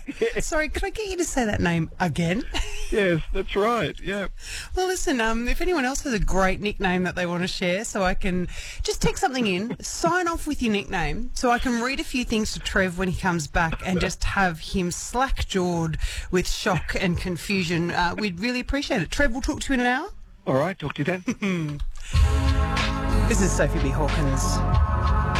Sorry, could I get you to say that name again? Yes, that's right. Yeah. Well, listen, if anyone else has a great nickname that they want to share, so I can just take something in, sign off with your nickname, so I can read a few things to Trev when he comes back and just have him slack-jawed with shock and confusion. We'd really appreciate it. Trev, we'll talk to you in an hour. All right. Talk to you then. This is Sophie B. Hawkins.